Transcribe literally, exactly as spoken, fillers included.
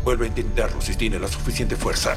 Vuelve a intentarlo si tiene la suficiente fuerza.